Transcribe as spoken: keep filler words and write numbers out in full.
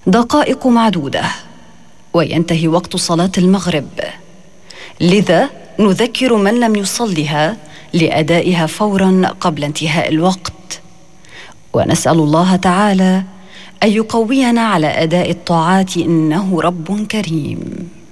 دقائق معدودة وينتهي وقت صلاة المغرب، لذا نذكر من لم يصلها لأدائها فوراً قبل انتهاء الوقت، ونسأل الله تعالى أن يقوينا على أداء الطاعات إنه رب كريم.